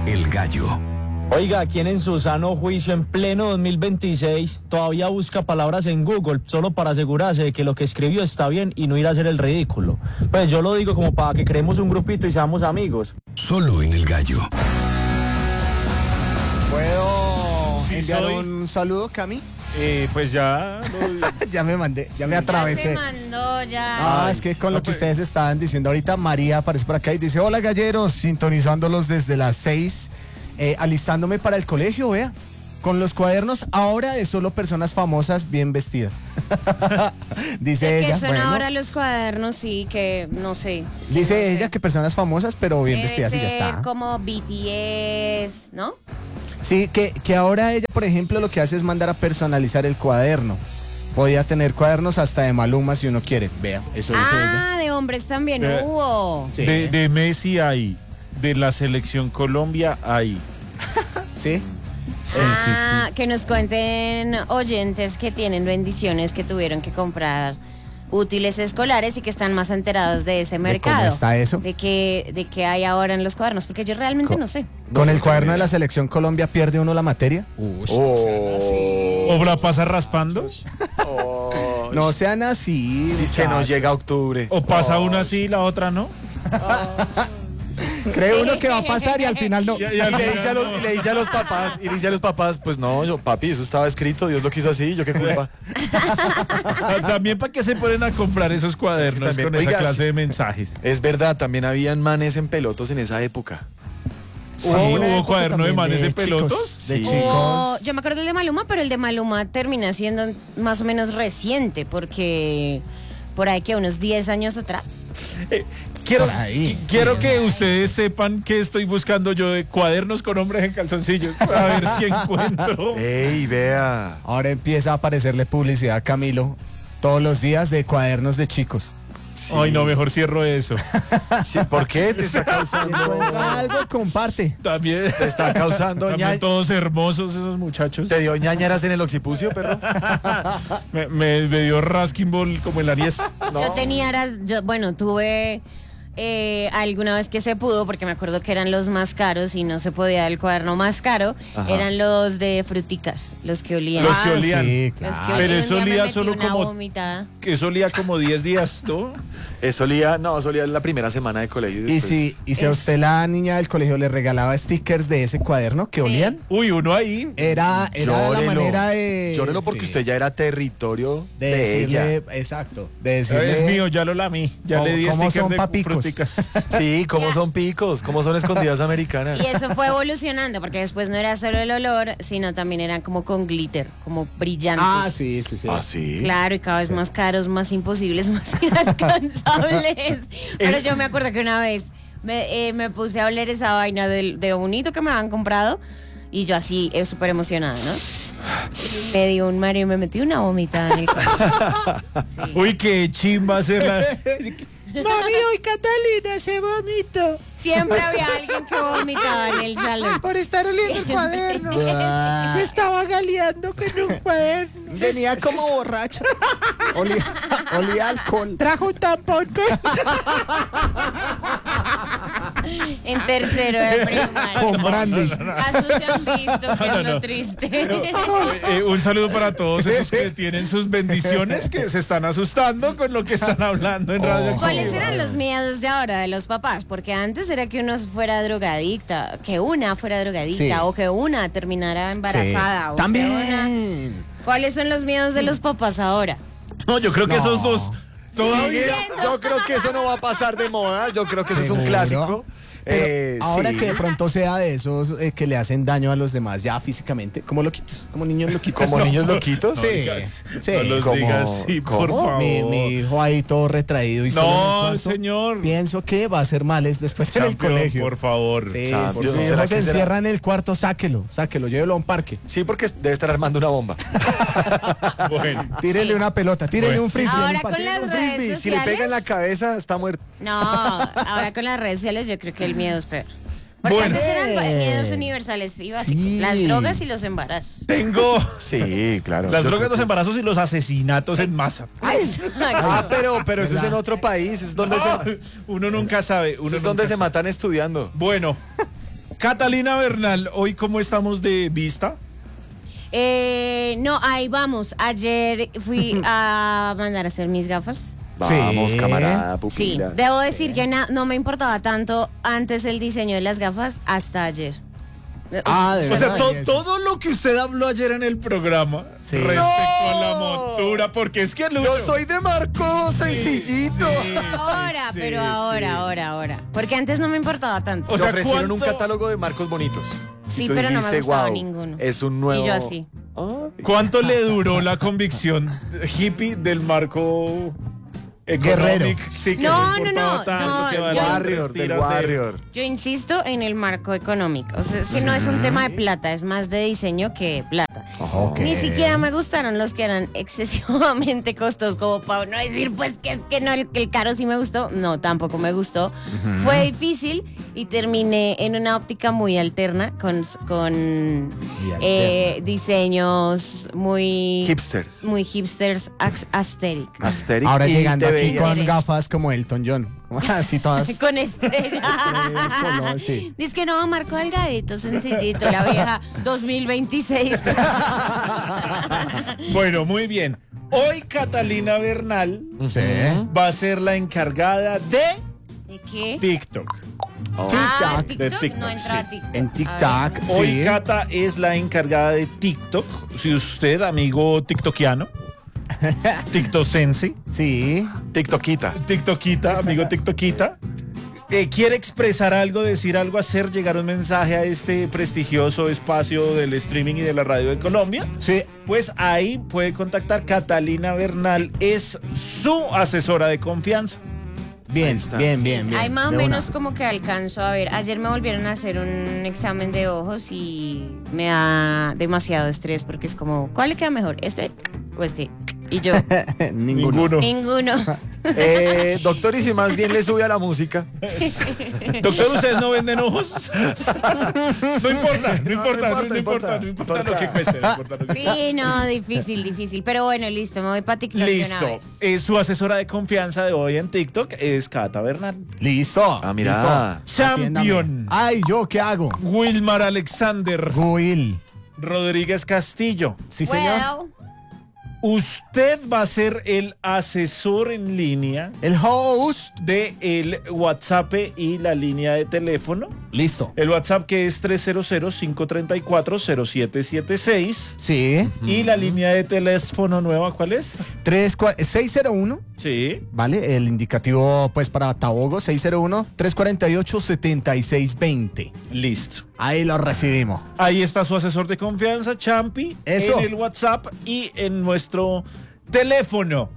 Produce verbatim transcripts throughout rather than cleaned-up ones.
El Gallo. Oiga, ¿quién en su sano juicio en pleno dos mil veintiséis todavía busca palabras en Google solo para asegurarse de que lo que escribió está bien y no ir a hacer el ridículo? Pues yo lo digo como para que creemos un grupito y seamos amigos. Solo en El Gallo. ¿Puedo Sí, enviar soy. un saludo, Cami? Eh, pues ya. lo- Ya me mandé, ya me Ya atravesé. se mandó, ya. Ah, es que con no, lo que pues- ustedes estaban diciendo ahorita, María aparece por acá y dice, hola galleros, sintonizándolos desde las seis, eh, alistándome para el colegio, vea. Con los cuadernos ahora de solo personas famosas bien vestidas. Dice ¿De ella. qué son bueno, ahora los cuadernos? Sí, que no sé. es que dice no sé. ella que personas famosas pero bien Debe vestidas y ya ser está. como B T S, ¿no? Sí, que, que ahora ella, por ejemplo, lo que hace es mandar a personalizar el cuaderno. Podía tener cuadernos hasta de Maluma si uno quiere. Vea, eso dice ella. Ah, de hombres también Eh, hubo. Sí. de, de Messi hay. De la selección Colombia hay. ¿Sí? Sí, ah, sí, sí. que nos cuenten oyentes que tienen bendiciones que tuvieron que comprar útiles escolares y que están más enterados de ese mercado. cómo está eso? De que, de que hay ahora en los cuadernos, porque yo realmente Co- no sé. Con el cuaderno de la selección Colombia pierde uno la materia. ¿O la pasa raspando? No sean así. Dice que no muchachos. llega octubre. ¿O pasa una así y la otra no? Cree uno que va a pasar y al final no. Ya- Y ya- le, dice a los, y le dice a los papás, y le dice a los papás, pues no, yo, papi, eso estaba escrito, Dios lo quiso así, yo qué culpa. También para qué se ponen a comprar esos cuadernos También, con esa oiga, clase sí. de mensajes. Es verdad, también habían manes en pelotos en esa época. Sí, una hubo época cuaderno de también manes en chicos, pelotos. De Sí. chicos. O- yo me acuerdo del de Maluma, pero el de Maluma termina siendo más o menos reciente, porque por ahí que unos diez años atrás. Quiero, Por ahí, qui- quiero que ustedes sepan que estoy buscando yo de cuadernos con hombres en calzoncillos. A ver si encuentro. Ey, vea. Ahora empieza a aparecerle publicidad a Camilo todos los días de cuadernos de chicos. Sí. Ay, no, mejor cierro eso. Sí, ¿por qué te está Si causando? encuentra algo, comparte. También, Te está causando también ña... todos hermosos esos muchachos. ¿Te dio ñañaras en el occipucio, perro? Me, me, me dio Raskin Ball como el Aries. Yo tenía, eras- yo, bueno, tuve eh, alguna vez que se pudo, porque me acuerdo que eran los más caros y no se podía el cuaderno más caro, Ajá. eran los de fruticas, los que olían. Los que olían. Sí, Los claro. que Pero olían, eso un día me olía metí solo una como- vomitada. Que eso olía como diez días, ¿no? Eso olía, no, eso olía la primera semana de colegio. Y después- si, y si a Es- usted la niña del colegio le regalaba stickers de ese cuaderno que Sí. olían, Uy, uno ahí. era, era la Llórelo. manera de... Llórelo porque sí, usted ya era territorio de, de, decirle, ella. exacto, de decirle... Es mío, ya lo lamí. Ya ¿Cómo- le di cómo sticker son de papicos? fruticas. Sí, cómo Ya. son picos, cómo son escondidas americanas. Y eso fue evolucionando, porque después no era solo el olor, sino también eran como con glitter, como brillantes. Ah, sí, sí, sí. Ah, sí. Claro, y cada vez más caros, más imposibles, más inalcanzables. Pero yo me acuerdo que una vez me, eh, me puse a oler esa vaina de, de bonito que me habían comprado y yo así, eh, súper emocionada, ¿no? Me dio un mareo y me metí una vomitada en el cuerpo. Sí. Uy, qué chimba hacer la... Mami, hoy Catalina se vomitó. Siempre había alguien que vomitaba en el salón. Por estar oliendo el cuaderno. Se estaba galeando con un cuaderno. Venía como borracha. Olía, olía alcohol. Trajo un tampón. En tercero de primaria. Con brandy. Casos se han visto, que No, es lo no. triste. Eh, eh, un saludo para todos esos que tienen sus bendiciones, que se están asustando con lo que están hablando en radio. ¿Cuáles eran los miedos de ahora de los papás? Porque antes era que uno fuera drogadicta, que una fuera drogadicta Sí. o que una terminara embarazada. o que una- También. ¿Cuáles son los miedos de los papás ahora? No, yo creo que No. esos dos todavía. Yo creo que eso no va a pasar de moda. Yo creo que eso es un ¿Seguro? clásico. Pero Eh, ahora sí. que de pronto sea de esos eh, que le hacen daño a los demás ya físicamente, como loquitos, como niños loquitos. Como niños loquitos. No Sí, digas, sí. no los ¿Cómo? digas, sí, por ¿Cómo? favor. Mi, mi hijo ahí todo retraído y solo en el No, cuarto. señor. Pienso que va a ser males después en el Campeón, colegio. por favor. Sí, Champion. por su ¿Será hijo que se será? encierra en el cuarto, sáquelo, sáquelo, llévelo a un parque. Sí, porque debe estar armando una bomba. Bueno, Tírele una pelota, tírele Bueno. un frisbee. en un Ahora parque. con las Un redes frisbee, si le sociales. pega en la cabeza, está muerto. No, ahora con las redes sociales yo creo que el miedo es peor. Porque Bueno. antes eran miedos universales y básicos. Sí. Las drogas y los embarazos. tengo Sí, claro. las Yo drogas, creo los que- embarazos y los asesinatos en masa. Ah, pero, pero eso es en otro país. Es donde, se, Uno nunca sabe. Uno eso es donde nunca se sabe. matan estudiando. Bueno, Catalina Bernal, hoy cómo estamos de vista. Eh, no, ahí vamos. Ayer fui a mandar a hacer mis gafas. Vamos, Sí. camarada, Sí, pupila. debo decir que na- no me importaba tanto antes el diseño de las gafas hasta ayer. Ah, de O sea, verdad, to- y eso. todo lo que usted habló ayer en el programa Sí. respecto ¡No! a la montura, porque es que Lucho, Yo soy de Marco, sencillito. Ahora, sí, pero sí. ahora, ahora, ahora. Porque antes no me importaba tanto. O O sea, sea, ofrecieron un ¿cuánto- catálogo de marcos bonitos. Sí, Y tú pero no me dijiste, gustaba "Guau, ninguno". Es un nuevo. Y yo así. Ay. ¿cuánto le duró la convicción hippie del marco Guerrero. económico? Sí, que No, le no, importaba no, tanto, no, que yo- valían tres Warrior, del tiras de- Warrior. Yo insisto en el marco económico. O sea, es que no es un tema de plata, es más de diseño que plata. Ok. Ni siquiera me gustaron los que eran excesivamente costosos, como para no decir, pues que es que no, el, el caro sí me gustó. No, tampoco me gustó. Fue difícil y terminé en una óptica muy alterna con, con eh, diseños muy Hipsters. muy hipsters, ax- aesthetic. Asterix. Ahora y llegando te aquí veías- con Eres. gafas como Elton John. Así todas. Con estrella. Estrellas, color, sí. Dice que no, Marco Delgadito, sencillito, la vieja dos mil veintiséis. Bueno, muy bien. Hoy Catalina Bernal Sí. va a ser la encargada de ¿De qué? TikTok. Ah, TikTok. De TikTok, TikTok, no entra sí. a TikTok. En A TikTok. Hoy Sí. Cata es la encargada de TikTok. Si usted, amigo tiktokiano, tiktosense, Sí. TikTokita. tiktokita, amigo tiktokita, eh, quiere expresar algo, decir algo, hacer llegar un mensaje a este prestigioso espacio del streaming y de la radio de Colombia, Sí. pues ahí puede contactar. Catalina Bernal es su asesora de confianza. Bien, Ahí está. bien, bien, bien. Ahí más o De una. menos como que alcanzo a ver. Ayer me volvieron a hacer un examen de ojos y me da demasiado estrés porque es como, ¿cuál le queda mejor? ¿Este o este? Y yo, Ninguno. ninguno. Eh, doctor, y si más bien le sube a la música. Doctor, ¿ustedes no venden ojos? No importa, no importa, no, importa, no importa, no importa lo que cueste. No importa lo que Sí, no, difícil, difícil. Pero bueno, listo, me voy para TikTok de una Listo. vez. Eh, su asesora de confianza de hoy en TikTok es Cata Bernal. Listo. Ah, mira. Listo. Champion. Atiéndame. Ay, ¿yo qué hago? Wilmar Alexander Will. Rodríguez Castillo. Sí, señor. Well, Usted va a ser el asesor en línea El host. de el WhatsApp y la línea de teléfono. Listo. El WhatsApp que es tres cero cero, cinco tres cuatro, cero siete siete seis. Sí. Y la línea de teléfono nueva, ¿cuál es? tres, cua- seis cero uno. Sí. ¿Vale? El indicativo, pues, para Tabogo, seis cero uno, tres cuatro ocho, siete seis dos cero. Listo. Ahí lo recibimos. Ahí está su asesor de confianza, Champi, Eso. en el WhatsApp y en nuestro teléfono.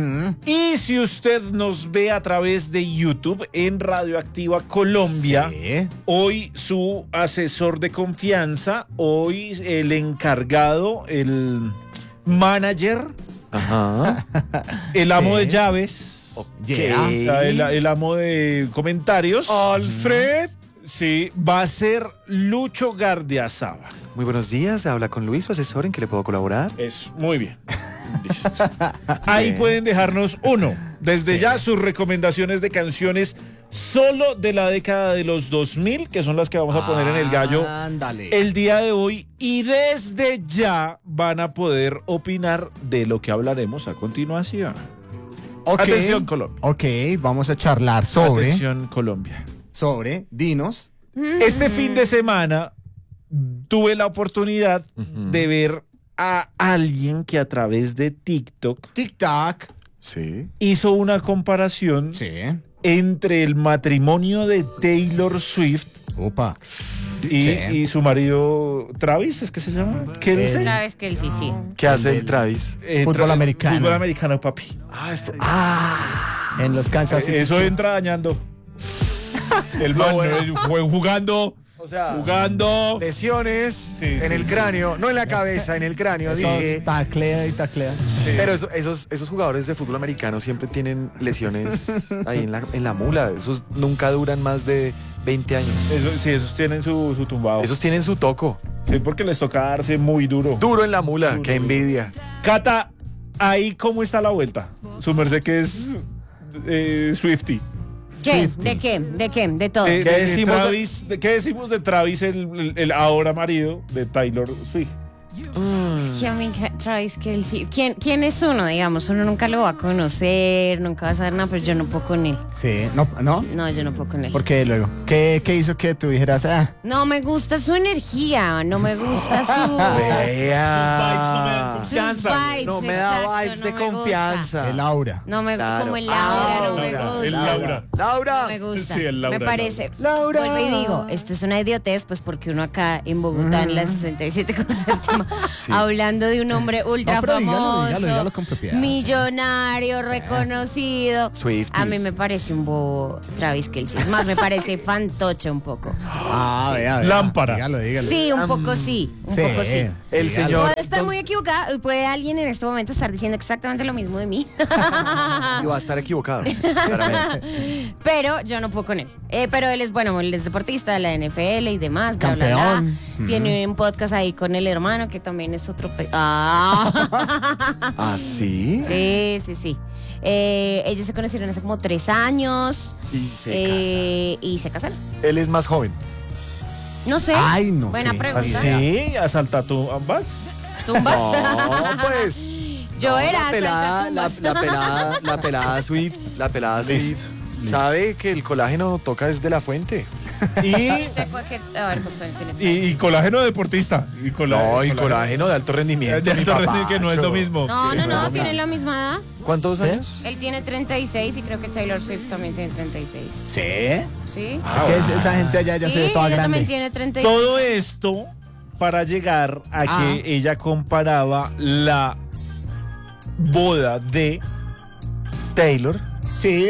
Y si usted nos ve a través de YouTube en Radioactiva Colombia, Sí. hoy su asesor de confianza, hoy el encargado, el manager, Ajá. el amo Sí. de llaves, Yeah. o sea, el, el amo de comentarios, Alfred. sí, va a ser Lucho Gardiazaba. Muy buenos días. Habla con Luis, su asesor. ¿En qué le puedo colaborar? Es muy bien. Listo. Ahí Bien. pueden dejarnos uno. Desde ya sus recomendaciones de canciones solo de la década de los dos mil, que son las que vamos a poner en el gallo Ándale. el día de hoy. Y desde ya van a poder opinar de lo que hablaremos a continuación. Ok. Atención, Colombia. Ok, vamos a charlar sobre. Atención, Colombia. Sobre. Dinos. Este fin de semana tuve la oportunidad de ver a alguien que a través de TikTok TikTok. Sí. hizo una comparación Sí. entre el matrimonio de Taylor Swift Opa. y, Sí. y su marido Travis, ¿es que se llama? Kelsey. otra vez que él sí, sí. ¿Qué hace del- el Travis? Eh, Fútbol tra- americano. Fútbol americano, papi. Ah, esto. En los Kansas City Eso Chiefs. entra dañando. El man eh, fue jugando, O sea, jugando. lesiones Sí, en sí, el sí. cráneo, no en la cabeza, en el cráneo, Eso dije. taclea y taclea. Pero eso- esos, esos jugadores de fútbol americano siempre tienen lesiones ahí en la, en la mula. Esos nunca duran más de veinte años. Eso, sí, esos tienen su, su tumbado. Esos tienen su toco. Sí, porque les toca darse muy duro. Duro en la mula, Duro, qué duro. envidia. Cata, ahí cómo está la vuelta. Su merced que es eh, Swifty. ¿Qué? Swiftie. ¿De qué? ¿De qué? De todo. Eh, ¿Qué de decimos de- Travis, de- ¿Qué decimos de Travis, el, el- el ahora marido de Taylor Swift? Sí, a mí, Travis Kelce. ¿Quién, ¿Quién es uno? Digamos, uno nunca lo va a conocer, nunca va a saber nada, pero yo no puedo con él. Sí, no, ¿no? No, yo no puedo con él. ¿Por qué luego? ¿Qué, qué hizo que tú dijeras, ah, No me gusta su energía, no me gusta su... Vea. sus vibes, No me da exacto, vibes no de me gusta. confianza. el aura? No me Claro. como el Laura, no me Laura, gusta. el Laura. Laura. No me gusta. Sí, el Laura, me parece. Laura. Vuelvo y digo, esto es una idiotez, pues porque uno acá en Bogotá, en la sesenta y siete con séptima, hablando de un hombre ultra No, pero dígalo, famoso, dígalo, dígalo con propiedad, millonario, reconocido. Swiftie. A mí me parece un bobo Travis Kelce. Es más, me parece fantoche un poco. Ah, vea, vea. Lámpara. Dígalo, dígalo. Sí, un poco sí. Un Sí, poco sí. El dígalo. señor- Puede estar muy equivocado, puede alguien en este momento estar diciendo exactamente lo mismo de mí. Y va a estar equivocado. claramente. Pero yo no puedo con él. Eh, pero él es, bueno, él es deportista de la N F L y demás, bla, bla, bla. Campeón. Tiene un podcast ahí con el hermano, que también es otro... pe- Ah. ¿Ah, sí? Sí, sí, sí. Eh, ellos se conocieron hace como tres años. Y se eh, y se casaron. casa. Él es más joven. No sé. Ay, no Buena sé. pregunta. Sí, asalta tú ambas. ¿Tumbas? No, pues. Yo no, era la pelada, la, saltatumbas. la pelada, la pelada Swift, la pelada Listo, Swift. Sabe que el colágeno toca desde la fuente. Y, Se fue que- a ver, ¿cuántos años tiene? y, y colágeno deportista. Y colágeno, No, y colágeno de alto rendimiento. Ya mi te papá. parece que no es lo mismo. No, no, no, tienen la misma edad. ¿Cuántos ¿Sí? años? Él tiene treinta y seis y creo que Taylor Swift también tiene treinta y seis. ¿Sí? Es ¿Sí? que es- esa gente allá ya se ve Sí, toda ella también grande. tiene treinta y seis. Todo esto para llegar a Ah. que ella comparaba la boda de Taylor. Sí.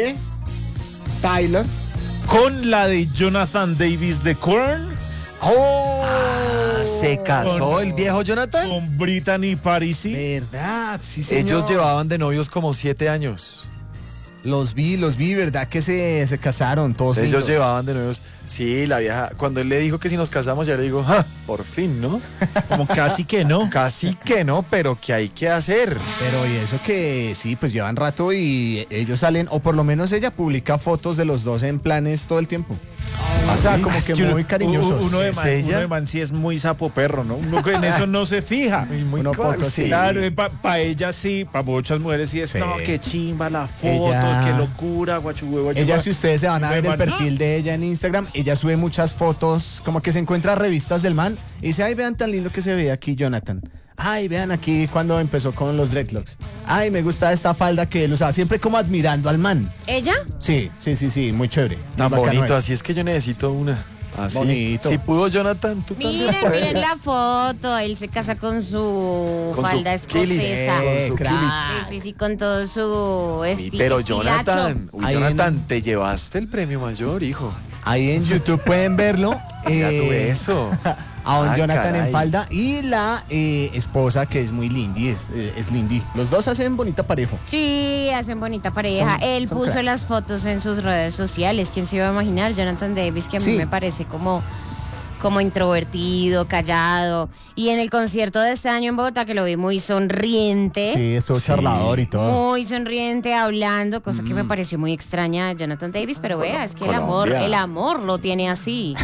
Tyler. con la de Jonathan Davis de Korn, ¡Oh! ¿Se casó Con- el viejo Jonathan? con Brittany Parisi. ¿Verdad? Sí, señor. Ellos llevaban de novios como siete años. Los vi, los vi, ¿verdad? Que se, se casaron todos Ellos lindos. llevaban de novios. Sí, la vieja. Cuando él le dijo que si nos casamos, ya le digo, ¡ja! Por fin, ¿no? Como casi que no. Casi que no, pero ¿qué hay que hacer? Pero y eso que sí, pues llevan rato y ellos salen, o por lo menos ella publica fotos de los dos en planes todo el tiempo. O sea, como Es que uno- muy cariñosos. Uno de ¿Es man, ella? uno de man sí es muy sapo perro, ¿no? Uno que en eso no se fija. Muy Uno cual, poco, sí. Claro, para pa ella sí, para muchas mujeres sí es, Sí. no, qué chimba la foto, Ella- qué locura, guachuhue, guachuhue. Ella, si ustedes se van a De ver el man, perfil de ella en Instagram, ella sube muchas fotos, como que se encuentra revistas del man y dice, ay, vean tan lindo que se ve aquí Jonathan. Ay, vean aquí cuando empezó con los dreadlocks. Ay, me gusta esta falda que él usaba, siempre como admirando al man. ¿Ella? Sí, sí, sí, sí, muy chévere. Tan Muy bacano bonito, es. así es que yo necesito una. Así. Bonito. Si pudo Jonathan, tú también Miren, puedes. miren la foto. Él se casa con su Con su falda Kili. escocesa. Eh, Con su crack. Sí, sí, sí, con todo su Sí, estilo. pero Jonathan, uy, Ahí Jonathan, te llevaste el premio mayor, hijo. Ahí en YouTube pueden verlo. Mira tú eh, eso. A don Ah, Jonathan caray. en falda y la eh, esposa que es muy lindy, es, eh, es lindy. Los dos hacen bonita pareja. Sí, hacen bonita pareja. Son- Él son puso cracks. las fotos en sus redes sociales. ¿Quién se iba a imaginar? Jonathan Davis, que a mí Sí. me parece como, como introvertido, callado. Y en el concierto de este año en Bogotá, que lo vi muy sonriente. Sí, estuvo Sí. charlador y todo. Muy sonriente, hablando, cosa que me pareció muy extraña a Jonathan Davis, pero vea, es que el amor, Colombia. el amor lo tiene así.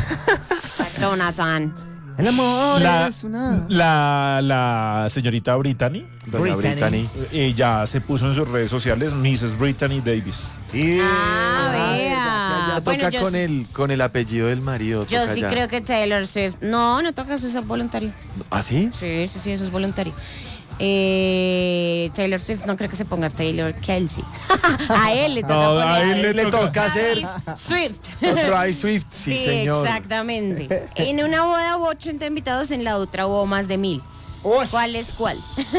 A Jonathan. El amor La, es una... la, la señorita Brittany, Doña Brittany. Brittany. ella se puso en sus redes sociales missus Brittany Davis. Sí. Ah, Ya, vea. ya Bueno, toca yo, con sí- el, con el apellido del marido. yo toca sí ya. creo que Taylor Swift. No, no toca, eso es voluntario. ¿Ah, sí? Sí, sí, sí, eso es voluntario. Eh, Taylor Swift no creo que se ponga Taylor Kelce. A él le toca No, poner a él le toca. toca hacer Swift. Travis Swift, sí, señor. Exactamente. En una boda hubo ochenta invitados, en la otra hubo más de mil. ¿Cuál es cuál?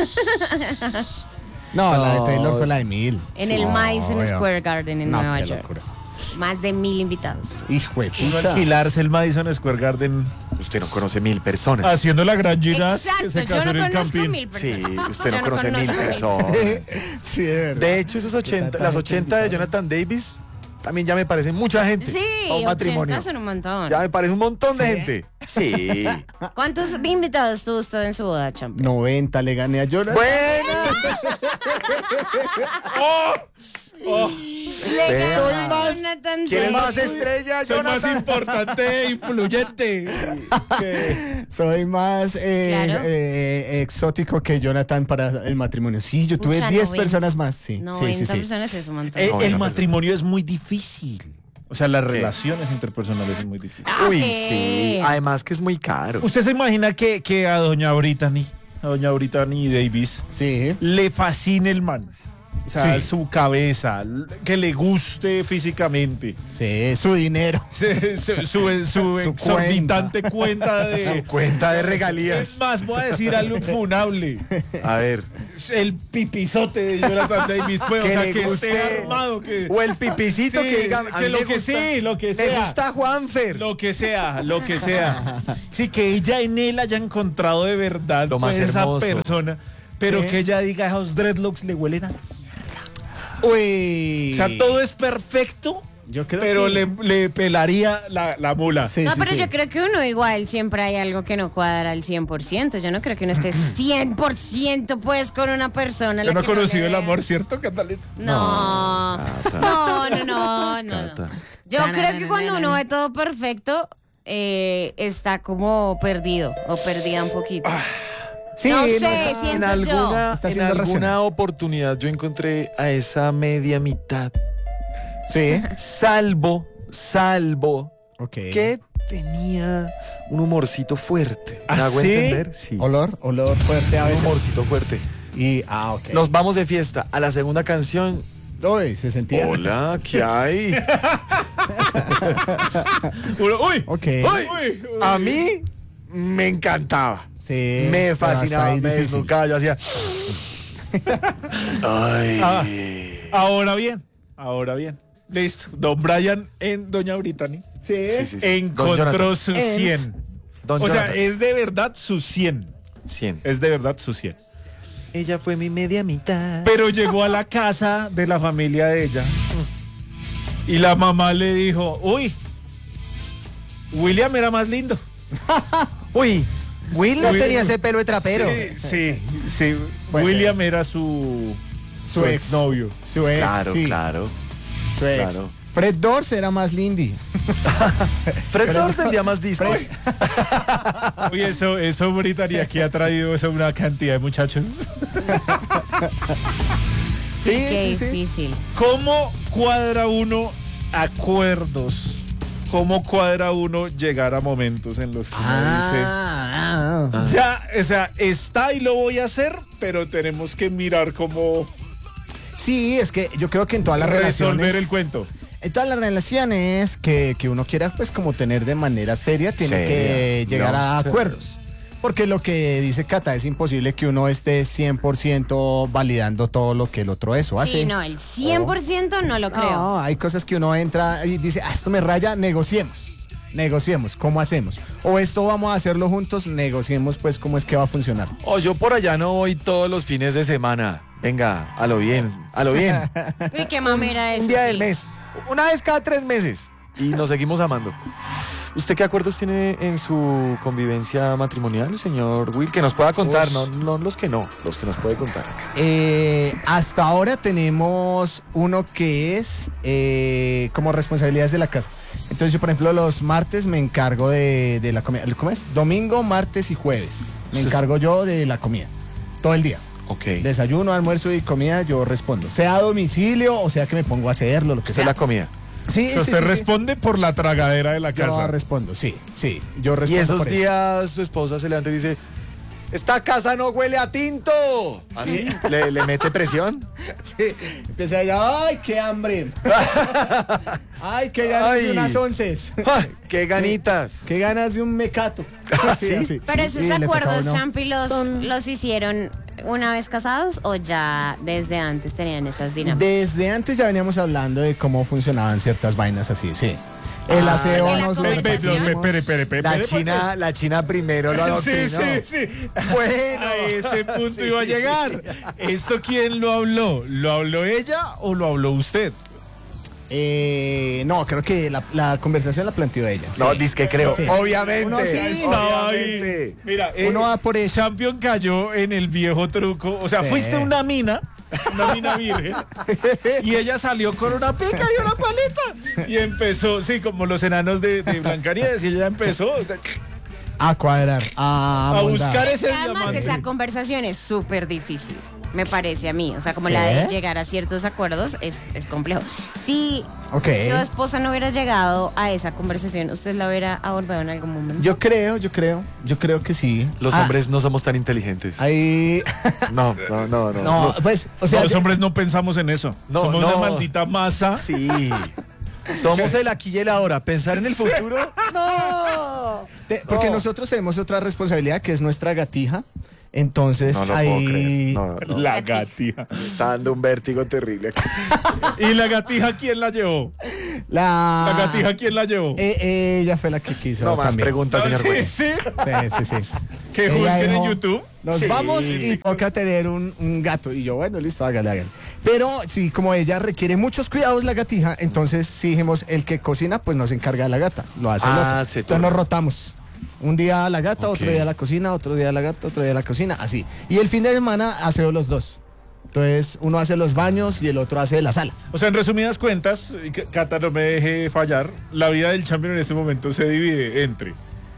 No, la de No. Taylor fue la de mil. En Sí. el Madison Obvio. Square Garden en No, Nueva qué York. locura. Más de mil invitados. Hijo de Uno puta. alquilarse el Madison Square Garden Usted no conoce mil personas. haciendo la gran Ginás que Exacto, se yo casó no en el conozco Campín. mil Sí, personas. usted Yo no conoce mil conozco personas. Sí, de verdad. De hecho, esos ochenta, las ochenta de Jonathan Davis también ya me parecen mucha gente. Sí, para un matrimonio. ochenta son un montón. Ya me parece un montón de gente. Sí. ¿Cuántos invitados tuvo usted en su boda, Champ? noventa le gané a Jonathan. Bueno. ¡Oh! ¡Oh! Le Vea. ganó Soy más- Jonathan ¿Quién es más Davis. estrella, Soy más Jonathan? importante e influyente. que- Soy más eh, Claro. eh, exótico que Jonathan para el matrimonio. Sí, yo tuve Pucha, diez noventa. personas más. Sí, sí, sí, noventa sí. personas es un montón. Eh, No, el esa matrimonio es muy difícil. O sea, las relaciones interpersonales son muy difíciles. Uy, sí. sí. Además que es muy caro. ¿Usted se imagina que, que a doña Brittany, a doña Brittany Davis, Sí. le fascine el man? O sea, Sí. su cabeza, que le guste físicamente. Sí, su dinero. Se- Su, su, su exorbitante cuenta de... Cuenta de Es regalías. más, voy a decir algo infunable. A ver. El pipizote de Jonathan Davis, pues, Que o sea, le que guste- esté armado, que... O el pipicito Sí, que diga. a que mí lo me que gusta- sí, lo que Me sea. gusta Juanfer. Lo que sea, lo que sea. Sí, que ella en él haya encontrado de verdad Lo más pues, esa hermoso. persona, pero ¿Qué? que ella diga esos dreadlocks le huelen a... Uy. O sea, todo es perfecto, Yo creo pero que- le, le pelaría la, la mula. Sí, No, sí, pero sí. yo creo que uno igual siempre hay algo que no cuadra al cien por ciento. Yo no creo que uno esté cien por ciento pues con una persona. a Yo la no he que conocido le el vea. amor, ¿cierto, Catalina? No, no, no, no, no. Cata. Yo creo que cuando uno ve todo perfecto, eh, está como perdido o perdida un poquito. Sí, no sé, no, siento En yo. alguna, Está en siendo alguna racional. oportunidad yo encontré a esa media mitad. Sí. Salvo, salvo Ok. que tenía un humorcito fuerte. ¿Ah, ¿Me hago sí? entender? Sí. Olor, olor fuerte a Un veces. humorcito fuerte. Y, ah, ok. Nos vamos de fiesta. A la segunda canción. Uy, se sentía. Hola, ¿qué hay? Uno- ¡Uy! Ok. Uy, Uy, uy. a mí me encantaba. Sí. Me pero hasta fascinaba, ahí me difícil. desnucaba, yo hacía. Ay. Ah, ahora bien, ahora bien. Listo. Don Brian en Doña Brittany Sí. Sí, sí, sí. Don encontró Jonathan. su En- cien. Don O sea, Jonathan. es de verdad su cien. cien. Es de verdad su cien. Ella fue mi media mitad. Pero llegó a la casa de la familia de ella y la mamá le dijo, uy, William era más lindo. Uy, Will no Will- tenía ese pelo de trapero. Sí, sí, sí. Pues, William era su, Su su ex. exnovio. Su ex. Claro, sí, claro. Su ex. claro. Fred Dorse era más lindy. Fred Durst vendía más discos. Oye, eso, eso Brittany aquí ha traído eso una cantidad de muchachos. Sí, Qué sí, sí. difícil. ¿Cómo cuadra uno acuerdos? ¿Cómo cuadra uno llegar a momentos en los que uno Ah, ah, dice, ya, o sea, está y lo voy a hacer, pero tenemos que mirar cómo sí, es que yo creo que en todas las resolver relaciones. el cuento? En todas las relaciones que, que uno quiera, pues, como tener de manera seria, tiene Seria. que llegar No, a sí. acuerdos. Porque lo que dice Cata, es imposible que uno esté cien por ciento validando todo lo que el otro es o hace. Sí, no, el cien por ciento no lo creo. No, hay cosas que uno entra y dice, ah, esto me raya, negociemos. Negociemos, ¿cómo hacemos? O esto vamos a hacerlo juntos, negociemos pues cómo es que va a funcionar. O yo por allá no voy todos los fines de semana. Venga, a lo bien, a lo bien. Uy, qué mamera eso. Un día sí. del mes. Una vez cada tres meses. Y nos seguimos amando. ¿Usted qué acuerdos tiene en su convivencia matrimonial, señor Will? Que nos pueda contar, Ush. no, no los que no, los que nos puede contar. Eh, hasta ahora tenemos uno que es eh, como responsabilidades de la casa. Entonces yo, por ejemplo, los martes me encargo de, de la comida. ¿Cómo es? Domingo, martes y jueves. Me Usted- encargo yo de la comida. Todo el día. Ok. Desayuno, almuerzo y comida, yo respondo. Sea a domicilio o sea que me pongo a hacerlo, lo que Esa es sea. la comida. Sí, sí, Usted sí, sí. responde por la tragadera de la Yo casa. respondo, sí, sí. Yo Y respondo esos por eso. días su esposa se levanta y dice, esta casa no huele a tinto. ¿Así? ¿Le, le mete presión? Sí, empieza ella, ¡ay, qué hambre! ¡Ay, qué ganas Ay. de unas onces! ¡Ah, ¡Qué ganitas! ¡Qué ganas de un mecato! ¿Sí? así. Pero Sí, esos sí, le toca a acuerdos, uno. Champi, los, los hicieron una vez casados o ya desde antes tenían esas dinámicas. Desde antes ya veníamos hablando de cómo funcionaban ciertas vainas así, sí. El Ah, aseo de la nos lo Ve, ve, ve, conversación. espere, espere, espere, La espere, China, la China primero lo Sí, adoctrinó. sí, sí. Bueno. A ese punto Sí. iba a llegar. ¿Esto quién lo habló? ¿Lo habló ella o lo habló usted? Eh, no, creo que la, la conversación la planteó ella. No, sí. disque creo. Sí. Obviamente. Uno sí Estaba ahí. Obviamente. Mira, Uno eh, va por eso. Champion cayó en el viejo truco. O sea, Sí. fuiste una mina una mina virgen. Y ella salió con una pica y una paleta. Y empezó, sí, como los enanos de, de Blancanieves. Y ella empezó A cuadrar, a, a moldar. buscar ese Además, diamante. esa conversación es súper difícil, me parece a mí. O sea, como ¿Sí? la de llegar a ciertos acuerdos es, es complejo. Si Ok. su esposa no hubiera llegado a esa conversación, ¿usted la hubiera abordado en algún momento? Yo creo, yo creo, yo creo que sí. Los Ah, hombres no somos tan inteligentes. Ahí. No, no, no, no. No, pues, o sea. Los yo- hombres no pensamos en eso. No, Somos no. una maldita masa. Sí. Somos el aquí y el ahora. Pensar en el futuro. No. te- porque No. nosotros tenemos otra responsabilidad que es nuestra gatija. Entonces, No lo puedo ahí. creer. No, no, no. La gatija. Me está dando un vértigo terrible aquí. ¿Y la gatija quién la llevó? La. ¿La gatija quién la llevó? Eh, ella fue la que quiso. No más también. preguntas, señor sí, juez. sí. Sí, sí, sí. Que Ella busquen en dijo, YouTube. Nos Sí. vamos y toca tener un, un gato. Y yo, bueno, listo, hágale, hágale. Pero sí, como ella requiere muchos cuidados, la gatija, entonces sí dijimos, el que cocina, pues no se encarga de la gata. Lo hace el Ah, otro. se Entonces turna. nos rotamos. Un día la gata, Ok. otro día la cocina, otro día la gata, otro día la cocina, así. Y el fin de semana hacemos los dos. Entonces uno hace los baños y el otro hace la sala. O sea, en resumidas cuentas, y que Cata no me deje fallar, la vida del champion en este momento se divide entre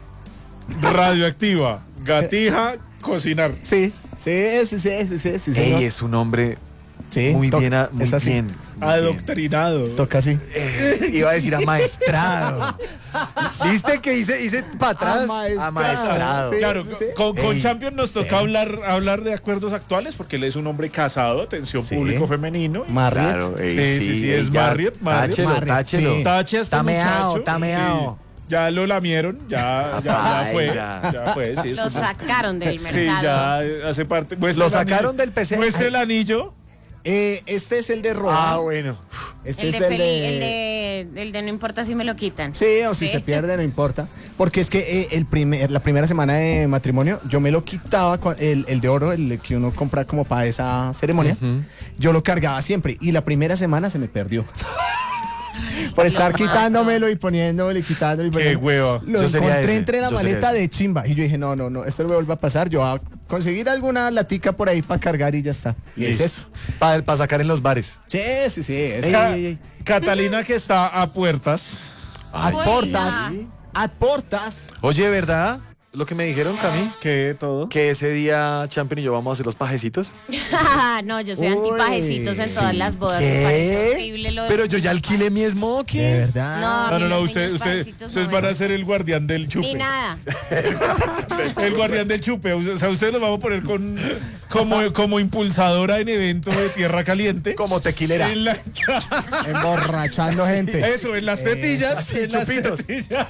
radioactiva, gatija, cocinar. Sí, sí, sí, sí, sí, sí, sí, señor. Ey, es un hombre Sí, muy to- bien, a- muy es así. bien. muy Adoctrinado. Toca así. bien. Iba a decir amaestrado. ¿Viste que hice, hice para atrás? Amaestrado. Amaestrado. Sí. Claro, con, con Ey, Champion nos toca hablar, hablar de acuerdos actuales porque él es un hombre casado, atención Sí. público femenino. Marriott. Claro, ey, Sí, sí, sí, es Marriott, Marriott. Táchelo, Marriott, táchelo. sí. Tache a este Tameao, muchacho. tameao. Sí, ya lo lamieron, ya, ya, ya fue. Paila. Ya fue, sí. es Lo un- sacaron del Sí, mercado. ya hace parte. muestre Lo el sacaron anillo. del P C. Muestre Ay. el anillo. Eh, este es el de robar. Ah, bueno. Este El es de, el peli- de... el de, el de no importa si me lo quitan. Sí, o si Sí. se pierde, no importa. Porque es que eh, el primer, la primera semana de matrimonio, yo me lo quitaba, cua- el, el de oro, el que uno compra como para esa ceremonia, yo lo cargaba siempre. Y la primera semana se me perdió. Por estar quitándomelo y poniéndomelo y quitándolo y Qué poniéndolo. hueva. Lo Yo sería encontré ese, entre la yo sería maleta ese. de chimba. Y yo dije, no, no, no, esto no me vuelve a pasar. Yo voy a conseguir alguna latica por ahí para cargar y ya está. Y es Listo. eso. Para sacar en los bares. Sí, sí, sí. Es Ca- ey, ey. Catalina que está a puertas. Ad Uy, portas. no. Ad portas. Oye, ¿verdad? Lo que me dijeron, Cami, ¿Qué todo? que ese día Champion y yo vamos a hacer los pajecitos. No, yo soy Uy, antipajecitos en todas sí. las bodas. Me parece horrible lo de- Pero yo ya alquilé mi smoking. De verdad. No, a No, mí no, no, los usted, niños usted, pajecitos ustedes no van me a ser el guardián del chupe. Ni nada. El guardián del chupe. O sea, ustedes lo vamos a poner con, como, como impulsadora en evento de tierra caliente. Como tequilera. En la- Emborrachando gente. eso, en las tetillas. sí, en las chupitos. tetillas.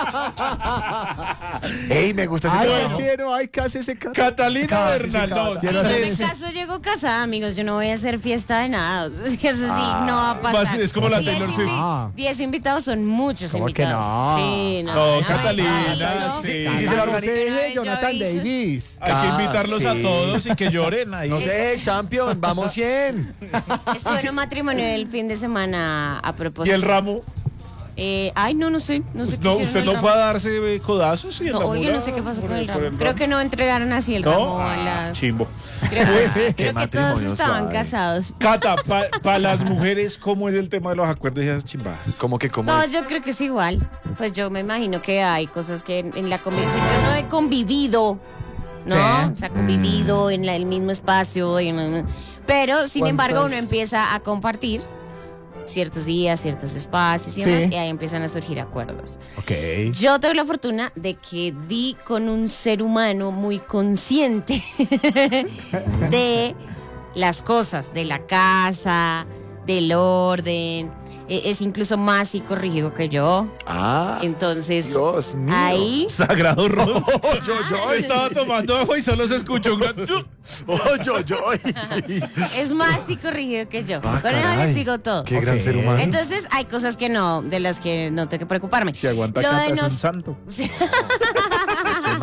Ey, me gusta ese Ay, trabajo. no quiero, ay, casi se casa. Catalina Casi se Bernal. No, cata. Quiero Si hacer yo me ese. caso, llego casada, amigos. Yo no voy a hacer fiesta de nada. O sea, es que eso sí no va a pasar. Vas- es como la Diez Taylor invi- Swift. Ah. Diez invitados son muchos ¿Cómo que invitados. no? Sí, no. No, una Catalina, vez aviso. sí. Y si se la No organiza- se deje, Una vez yo Jonathan aviso. Davis. Hay que Ah, invitarlos a sí. todos y que lloren ahí. No sé, Champion, vamos cien. Estuve en un matrimonio el fin de semana a propósito. ¿Y el ramo? Eh, ay, no, no sé. No sé qué No, hicieron ¿usted el no ramo. fue a darse eh, codazos? Y en No, la oye, mula no sé qué pasó por con el por ramo. Creo que no entregaron así el ¿No? ramo a Ah, las... chimbo. Creo, creo que todos matrimonio estaban suave. casados. Cata, para las mujeres, ¿cómo es el tema de los acuerdos y esas chimbadas? ¿Cómo que cómo No, es? yo creo que es igual. Pues yo me imagino que hay cosas que en, en la convivencia yo no he convivido, ¿no? Sí. O sea, convivido en la- el mismo espacio. y en- pero, sin embargo, uno ¿Cuántas? empieza a compartir ciertos días, ciertos espacios y Sí. demás, y ahí empiezan a surgir acuerdos. Ok. Yo tengo la fortuna de que di con un ser humano muy consciente de las cosas, de la casa, del orden. E- Es incluso más psicorrígido que yo. Ah, Entonces, Dios mío. ahí Sagrado Rodo. yo, yo, Estaba tomando agua y solo se escuchó un gran... oh, yo, yo. es más psicorrígido que yo. Ah, Con eso caray. les digo todo. Qué gran Ok. ser humano. Entonces, hay cosas que no, de las que no tengo que preocuparme. Si aguanta Lo Cata de es un nos- santo. Ese man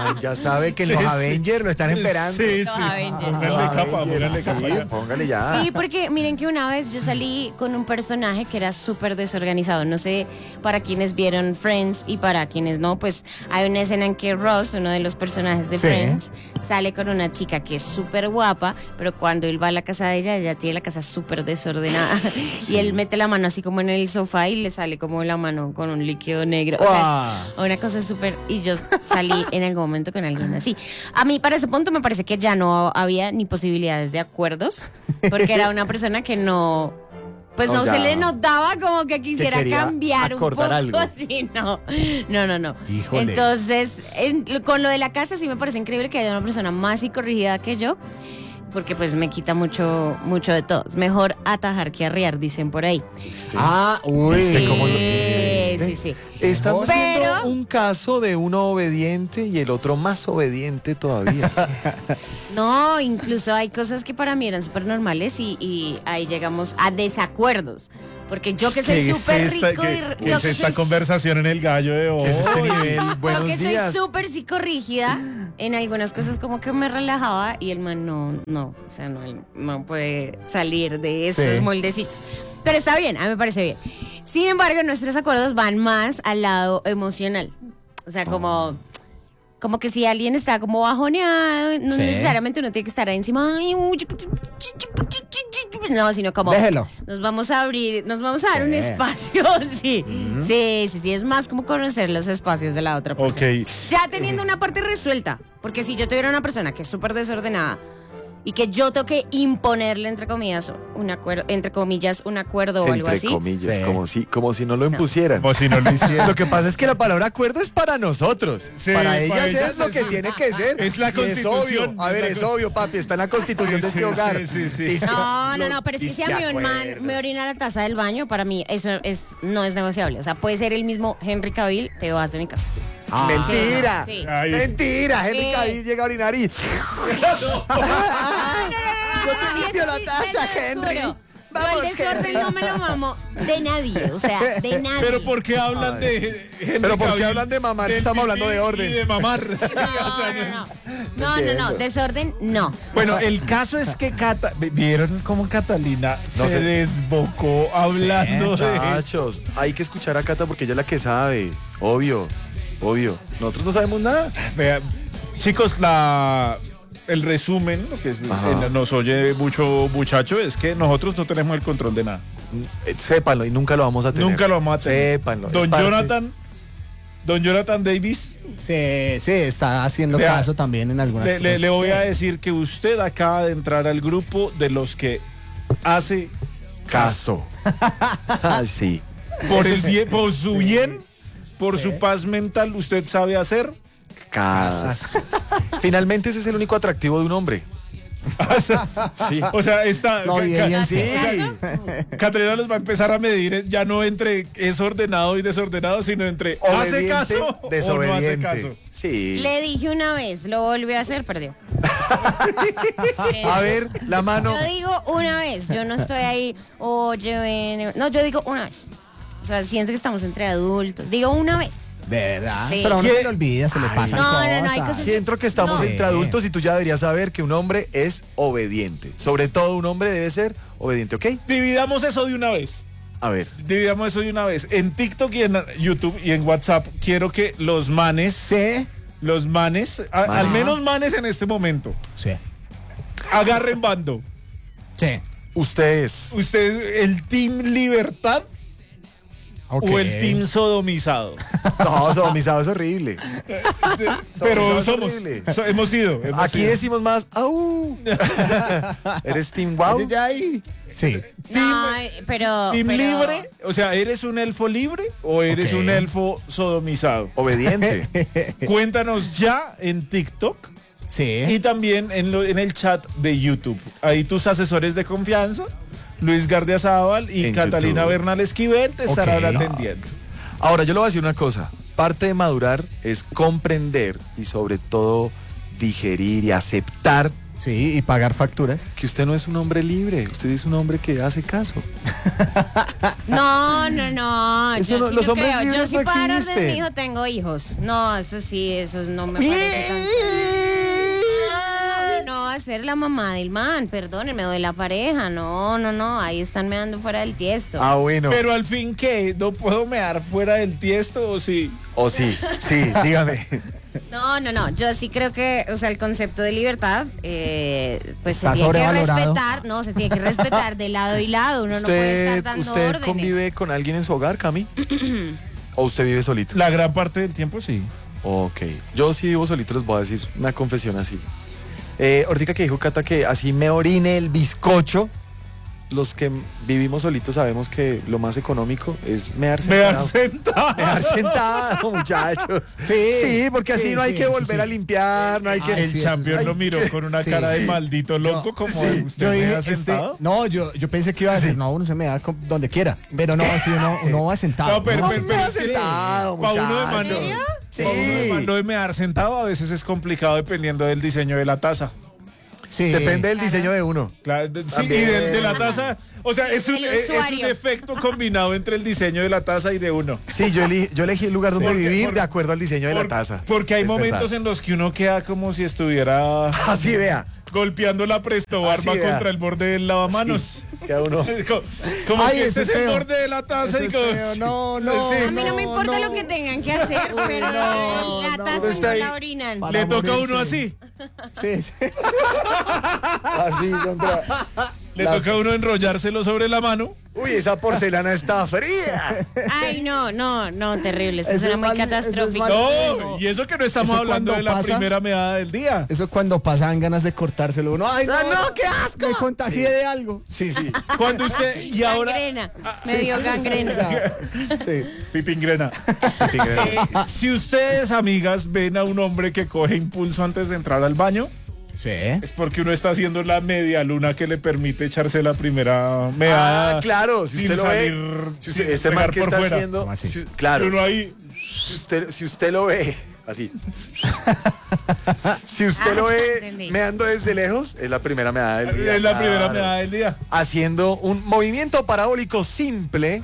man ya sabe que en los Sí, sí. Avengers lo están esperando. Sí, Los sí. Avengers. Póngale capa, póngale Sí, capa. ya. póngale ya. Sí, porque miren que una vez yo salí con un personaje que era súper desorganizado. No sé para quienes vieron Friends y para quienes no, pues hay una escena en que Ross, uno de los personajes de Sí. Friends, sale con una chica que es súper guapa, pero cuando él va a la casa de ella, ella tiene la casa súper desordenada. Y él mete la mano así como en el sofá y le sale como la mano con un líquido negro. O sea, es una cosa súper... Y yo salí en algún momento con alguien así. A mí para ese punto me parece que ya no había ni posibilidades de acuerdos, porque era una persona que no... Pues no, No, ya. se le notaba como que quisiera quería cambiar un acordar poco algo. así, no, no, no, no. Híjole. Entonces, en- con lo de la casa sí me parece increíble que haya una persona más psicorrígida que yo, porque pues me quita mucho, mucho de todo. Es mejor atajar que arriar, dicen por ahí. Ah, uy. Sí, cómo lo sí, sí, sí. Estamos Pero- viendo un caso de uno obediente y el otro más obediente todavía. No, incluso hay cosas que para mí eran súper normales y, y ahí llegamos a desacuerdos. Porque yo que soy ¿Qué es súper esta- rico qué- y qué yo es que esta soy conversación en el gallo de hoy? ¿Qué es este nivel? Yo Buenos que días. soy súper psicorrígida, en algunas cosas como que me relajaba y el man no, no, o sea, no, él no puede salir de esos Sí. moldecitos. Pero está bien, a mí me parece bien. Sin embargo, nuestros acuerdos van más al lado emocional. O sea, como... Como que si alguien está como bajoneado, no Sí. necesariamente uno tiene que estar ahí encima. "Ay, uy, No, sino como Déjelo. nos vamos a abrir, nos vamos a dar Sí. un espacio, sí. Sí, sí, sí, es más como conocer los espacios de la otra persona. Ok. Ya teniendo una parte resuelta, porque si yo tuviera una persona que es súper desordenada y que yo tengo que imponerle entre comillas un acuerdo, entre comillas un acuerdo o algo Entre así. comillas, Sí. como si, como si no lo impusieran. Como si no lo hiciera. Lo que pasa es que la palabra acuerdo es para nosotros. Sí, para ellas para es ellas lo es- que tiene que ser. es la Y Constitución, obvio. A es ver, la es con- obvio, papi. Está en la constitución de Sí, este hogar. sí, sí, sí. Dizque- No, no, los no, pero es que si a dizque mí un man acuerdos. me orina la taza del baño, para mí eso es, no es negociable. O sea, puede ser el mismo Henry Cavill, te vas de mi casa. Ah. Mentira. Sí. Ay. Mentira. Henry Sí. Cavill llega a orinar y. Yo te limpio la taza, Henry. Yo Vamos, el desorden Henry. no me lo mamo de nadie, o sea, de nadie. Pero ¿por qué hablan de Henry Pero ¿por qué Cavill, hablan de mamar? del Estamos hablando pipí de orden. Y de mamar. Sí, o sea, No, no, no, no, no, desorden no. Bueno, el caso es que Cata, ¿vieron cómo Catalina No se sé. desbocó hablando de esto? Muchachos, hay que escuchar a Cata porque ella es la que sabe. Obvio, obvio. Nosotros no sabemos nada. Vean, chicos, la el resumen, lo que es- Ajá. eh, nos oye mucho muchacho, es que nosotros no tenemos el control de nada. Eh, Sépanlo y nunca lo vamos a tener. Nunca lo vamos a tener. Sépanlo. es Don parte- Jonathan, Don Jonathan Davis, Sí, sí, está haciendo Vea, caso también en algunas le, le- cosas. le voy a decir que usted acaba de entrar al grupo de los que hace Caso. Ah, sí. por el bien, por su bien, por su paz mental, usted sabe hacer. Caso. Finalmente ese es el único atractivo de un hombre. Sí. O sea, esta No, Ca- y Ca- ella sí. Caterina los va a empezar a medir eh, ya no entre es ordenado y desordenado, sino entre hace Obediente, caso o no hace desobediente. caso. Sí. Le dije una vez, lo volví a hacer, perdió. A ver, la mano. Yo digo una vez, yo no estoy ahí, oye, ven. No, yo digo una vez. O sea, siento que estamos entre adultos. Digo una vez. De verdad. Sí. Pero a uno ¿Qué? se le olvida, se le pasan No, cosas. no, no, hay cosas- Siento que estamos No. entre adultos y tú ya deberías saber que un hombre es obediente. Sobre todo un hombre debe ser obediente, ¿ok? Dividamos eso de una vez. A ver. Dividamos eso de una vez. En TikTok y en YouTube y en WhatsApp quiero que los manes, Sí, los manes, a- Manes. al menos manes en este momento, sí, agarren bando. sí. Ustedes. ¿Usted el team libertad Ok. o el team sodomizado? No, sodomizado es horrible. Pero es somos, horrible. so- hemos sido. hemos Aquí sido. decimos más, ¡au! ¿Eres team wow? Oye, ya ahí. Sí. No, pero. ¿Team pero- libre? O sea, ¿eres un elfo libre o eres Ok. un elfo sodomizado? Obediente. Cuéntanos ya en TikTok y Sí. también en, lo- en el chat de YouTube. Ahí tus asesores de confianza, Luis Gardiazabal y En Catalina YouTube. Bernal Esquivel, te estarán Ok. atendiendo. Ahora, yo le voy a decir una cosa. Parte de madurar es comprender y sobre todo digerir y aceptar Sí, y pagar facturas. Que usted no es un hombre libre, usted es un hombre que hace caso. No, no, no. Eso Yo no- sí los no hombres creo. Yo libres sí no para de existen. mi hijo tengo hijos. No, eso sí, eso no me parece tan chévere. No, hacer la mamá del man, perdónenme, o de la pareja. No, no, no. Ahí están meando fuera del tiesto. Ah, bueno. Pero al fin, ¿qué? ¿No puedo mear fuera del tiesto o sí? O sí, sí, dígame. No, no, no. Yo sí creo que, o sea, el concepto de libertad, eh, pues se Está tiene que sobrevalorado. respetar. No, se tiene que respetar de lado y lado. Uno no puede ¿Usted, estar dando usted órdenes. convive con alguien en su hogar, Cami? ¿O usted vive solito? La gran parte del tiempo sí. Ok. Yo sí vivo solito, les voy a decir una confesión así. Eh, ahorita que dijo Cata que así me orine el bizcocho, los que vivimos solitos sabemos que lo más económico es mear Mear sentado. sentado. Mear sentado, muchachos. Sí, Sí, porque así sí, no hay sí, que sí, volver sí. a limpiar, no hay que... Ah, El sí, eso champion es- lo miró con una Sí, cara de sí. maldito loco, Yo- como sí, usted yo me dije, ha este, sentado. no, yo, yo pensé que iba a decir, no, uno se me da con- donde quiera. Pero no, sí, uno, uno va sentado. No, pero- ¿no? pero- pero es que- sentado, Pa' uno de muchachos. mano, Sí. pa' uno de mano de mear sentado a veces es complicado dependiendo del diseño de la taza. Sí. Depende del Claro. diseño de uno. Claro, de- sí, y También. de, de la taza, o sea, es un, El es, es un usuario. efecto combinado entre el diseño de la taza y de uno. Sí, yo, eli- yo elegí el lugar donde Porque- vivir por- de acuerdo al diseño de Por- la taza. Porque hay Es momentos verdad. en los que uno queda como si estuviera Así vea. golpeando la presto barba Así, vea. contra el borde del lavamanos. Cada uno. Co- Como Ay, que ese este es es el feo. borde de la taza Ese y es como- feo. No, no, Sí. A mí no me importa no. lo que tengan que hacer, pero no, la no. taza Está no ahí. la orinan. Para Le toca a uno morirse. así. Sí, sí. Así contra. Le La- toca a uno enrollárselo sobre la mano. Uy, esa porcelana está fría. Ay, no, no, no, terrible. Eso Eso suena es muy mal- eso es catastrófico. mal- No, no. y eso que no estamos Eso hablando cuando de la pasa- primera meada del día. Eso cuando pasaban ganas de cortárselo. Uno, ay, no, Ah, no, qué asco. Me contagié de algo. Sí, sí. Cuando usted y ahora Gangrena. Me dio gangrena. Sí. Pipingrena. Eh, si ustedes, amigas, ven a un hombre que coge impulso antes de entrar al baño, Sí. es porque uno está haciendo la media luna que le permite echarse la primera meada. Ah, claro, si sin usted lo ve. salir, Si usted, sin este pegar man que por está fuera. haciendo. ¿Cómo así? si- Y claro. uno ahí. Si usted, si usted lo ve así. Si usted Ah, lo ya ve entendí. meando desde lejos, es la primera meada del día. Es la primera claro. meada del día. Haciendo un movimiento parabólico simple.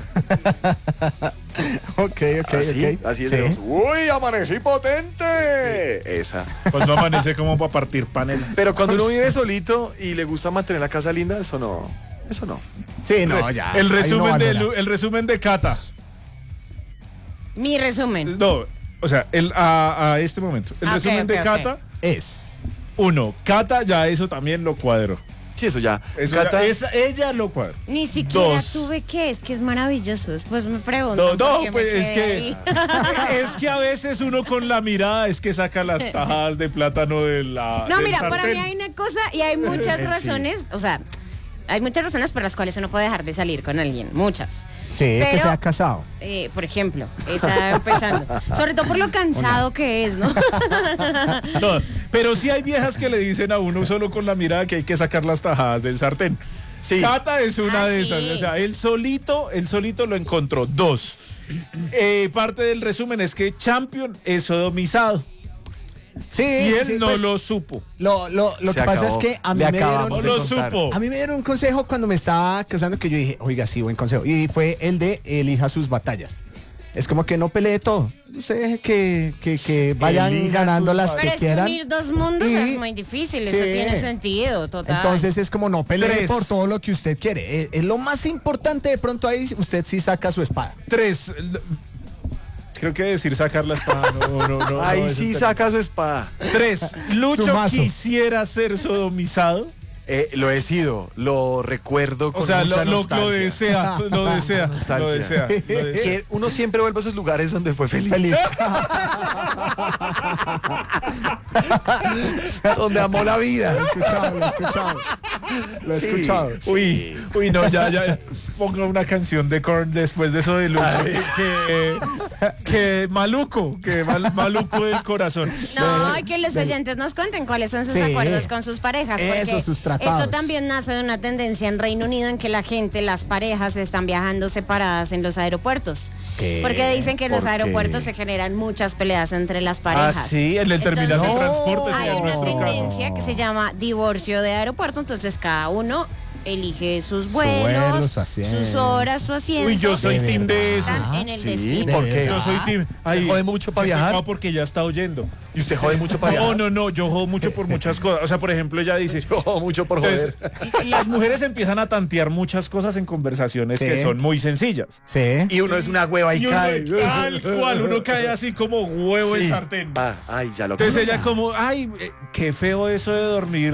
Ok, ok, así, ok. así es. Sí. de los, ¡Uy, amanecí potente! Esa. Pues no amanece como para partir panela. Pero cuando uno vive solito y le gusta mantener la casa linda, eso no. Eso no. Sí, no, ya. el, ahí no resumen de, valora. Lu- el resumen de Cata. Mi resumen. No, o sea, el, a, a este momento. El Ah, ok, resumen ok, de ok. Cata. Es. Uno, Cata ya eso también lo cuadró. Sí, eso ya. Eso Cata, ya- esa- ella lo cuadró. Ni siquiera Dos. tuve que, es que es maravilloso. Después me preguntan. No, no, por qué pues me es quedé que ahí. es que a veces uno con la mirada es que saca las tajadas de plátano de la No, del mira, para sartén. mí hay una cosa y hay muchas Sí. razones, o sea, hay muchas razones por las cuales uno puede dejar de salir con alguien, muchas. Sí, que Pero- se ha casado. Eh, por ejemplo, está empezando. Sobre todo por lo cansado que es, ¿no? No, pero sí hay viejas que le dicen a uno solo con la mirada que hay que sacar las tajadas del sartén. Sí. Cata es una Ah, de sí. esas. O sea, él solito, él solito lo encontró. Dos. Eh, parte del resumen es que Champion es sodomizado. Sí, Y él sí, no pues, lo supo. Lo, lo, lo Se que pasa acabó. es que a mí Le me dieron. acabamos No de lo contar. supo. A mí me dieron un consejo cuando me estaba casando que yo dije, oiga, sí, buen consejo. Y fue el de elija sus batallas. Es como que no pelee todo. Usted deje que, que, que vayan Elija ganando sus las batallas. Pero que es que quieran. unir dos mundos Y- es muy difícil, eso Sí. tiene sentido, total. Entonces es como no pelee Tres. por todo lo que usted quiere. Es, es lo más importante, de pronto ahí usted sí saca su espada. Tres. l- Creo que decir sacar la espada. No, no, no. Ahí no, es sí el saca su espada. término. Tres. Lucho Su mazo. quisiera ser sodomizado. Eh, lo he sido, lo recuerdo con O sea, mucha lo, lo, nostalgia. lo desea, lo desea, Nostalgia. lo desea, lo desea. Que uno siempre vuelve a esos lugares donde fue feliz. Feliz. Donde amó la vida. Lo he escuchado, lo he escuchado. Lo he Sí. escuchado. Uy, uy, no, ya, ya. ponga una canción de Korn después de eso de Lucho. Que, que maluco, que mal, maluco del corazón. No, y que los oyentes nos cuenten cuáles son sus Sí. acuerdos con sus parejas. Porque Eso, sus tratados. esto también nace de una tendencia en Reino Unido en que la gente, las parejas, están viajando separadas en los aeropuertos. ¿Qué? Porque dicen que en los ¿Por qué? aeropuertos se generan muchas peleas entre las Ah, parejas. sí, en el terminal de Entonces, transporte. hay en una nuestro caso. tendencia que se llama divorcio de aeropuerto, entonces cada uno elige sus vuelo, vuelos, su asiento. sus horas, su asiento. Uy, yo soy y se team de eso. encuentran en el Sí, destino. ¿por De qué? verdad. Yo soy team. ¿Usted jode mucho para qué viajar? pecado porque ya está oyendo. ¿Y usted jode mucho para No, viajar? no, no, yo jodo mucho por muchas cosas. O sea, por ejemplo, ella dice. Yo jodo mucho por Entonces, joder. las mujeres empiezan a tantear muchas cosas en conversaciones Sí. que son muy sencillas. Sí. Y uno es una hueva y, Y uno, cae. tal cual, uno cae así como huevo Sí. en sartén. Ah, ay, ya lo Entonces conozco. ella como, ay, eh, qué feo eso de dormir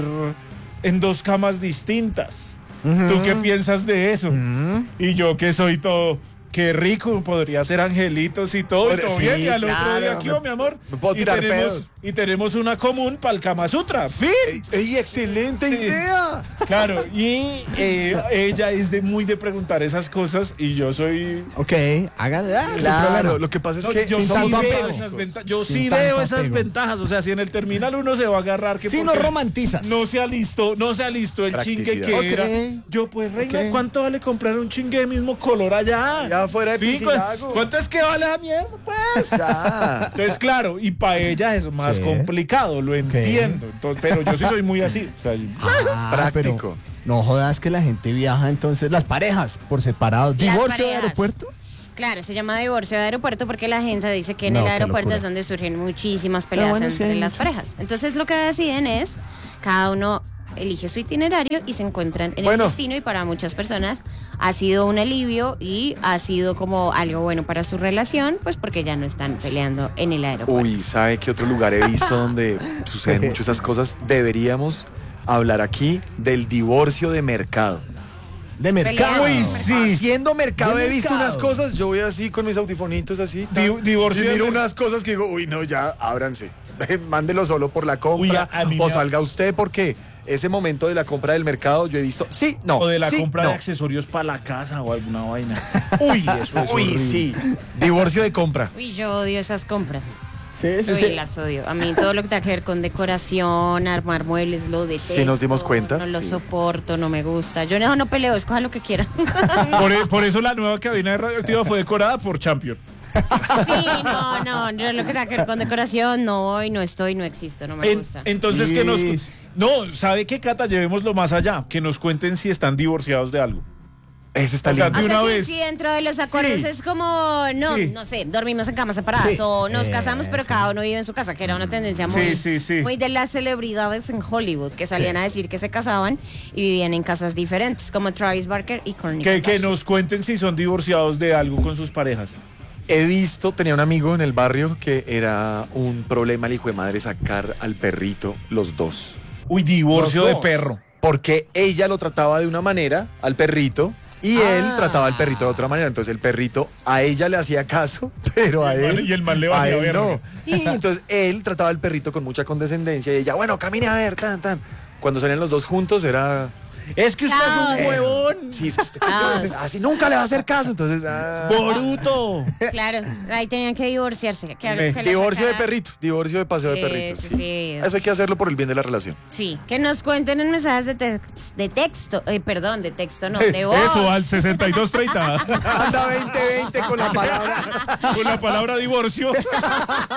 en dos camas distintas. ¿Tú qué piensas de eso? Y yo que soy todo, qué rico, podría ser angelitos y todo, y Pero todo sí, bien. Y al otro claro, día, ¿qué me- hubo, mi amor? me puedo y tirar tenemos, pedos. y tenemos una común para el Kama Sutra. ¡Fin! ¡Ey, ey, excelente Sí. idea! Claro, y eh, ella es de muy de preguntar esas cosas y yo soy... Ok, hágale. Ah, sin Claro, problema. lo que pasa es No, que yo sin sí tanto veo apego. esas ventajas. Yo Sin sí tanto veo esas apego. ventajas. O sea, si en el terminal uno se va a agarrar que Sí, no porque romantizas. No se alistó, no se alistó el chingue que Practicidad. Ok. era. Yo, pues, reina, Ok. ¿cuánto vale comprar un chingue de mismo color allá? Ya fuera de Sí, ¿cu- Piscilago. ¿Cuánto es que vale la mierda, pues? Ya. Entonces, claro, y para ella es más Sí. complicado, lo entiendo. Entonces, pero yo sí soy muy así. O sea, yo- Ah, Práctico. pero no jodas que la gente viaja entonces, las parejas por separado. Las ¿Divorcio de parejas. aeropuerto? Claro, se llama divorcio de aeropuerto porque la gente dice que en No, el qué aeropuerto locura. es donde surgen muchísimas peleas bueno, sí entre hay las mucho. parejas. Entonces lo que deciden es, cada uno elige su itinerario y se encuentran en Bueno. el destino, y para muchas personas ha sido un alivio y ha sido como algo bueno para su relación, pues porque ya no están peleando en el aeropuerto. Uy, ¿sabe qué otro lugar he visto donde suceden mucho esas cosas? Deberíamos hablar aquí del divorcio de mercado. De mercado. Uy, sí. Haciendo mercado De he visto mercado. unas cosas, yo voy así con mis audifonitos así. Di- tan, divorcio y de miro mer- unas cosas que digo, uy, no, ya, ábranse. Mándelo solo por la compra. Uy, a- a mí o me- salga usted porque ese momento de la compra del mercado yo he visto, sí, no. O de la sí, compra no. de accesorios para la casa o alguna vaina. Uy, eso es Uy, horrible. sí. Divorcio de compra. Uy, yo odio esas compras. Sí, sí, Uy, sí. las odio. A mí todo lo que tenga que ver con decoración, armar muebles, lo detesto. Sí, nos dimos cuenta, No lo sí. soporto, no me gusta. Yo no, no peleo, escoja lo que quiera. Por, e- por eso la nueva cabina de Radioactiva fue decorada por Champion. Sí, no, no, yo lo que tenga que ver con decoración, no voy, no estoy, no existo, no me En- gusta. entonces, que nos... Ish. No, ¿sabe qué, Cata? Llevémoslo más allá. Que nos cuenten si están divorciados de algo. Ese está O sea, lindo. O de sea, una sí, vez. sí, dentro de los acuerdos Sí. es como, no, Sí. no sé, dormimos en camas separadas Sí. o nos Eh, casamos, pero sí. cada uno vive en su casa, que era una tendencia muy, Sí, sí, sí. muy de las celebridades en Hollywood, que salían a decir que se casaban y vivían en casas diferentes, como Travis Barker y Kourtney Que, que Kardashian. nos cuenten si son divorciados de algo con sus parejas. He visto, tenía un amigo en el barrio que era un problema el hijo de madre sacar al perrito los dos. Uy, divorcio Los de dos. perro. Porque ella lo trataba de una manera al perrito y Ah. él trataba al perrito de otra manera. Entonces el perrito a ella le hacía caso, pero a Y el man- él. y el man le a valía él verga. no. Y entonces él trataba al perrito con mucha condescendencia y ella, bueno, camine a ver, tan, tan. Cuando salían los dos juntos era. Es que usted Caos. es un huevón. Sí, es que usted- Caos. así nunca le va a hacer caso. Entonces, ah. Boruto. Claro, ahí tenían que divorciarse. Que, Me- que lo Divorcio de sacara- perrito, divorcio de paseo de Sí, perrito. sí, sí. sí. Eso hay que hacerlo por el bien de la relación. Sí, que nos cuenten en mensajes de, tex- de texto, eh, perdón, de texto no, de voz. Eso, al sesenta y dos treinta. Anda veinte veinte con la palabra. Con la palabra divorcio.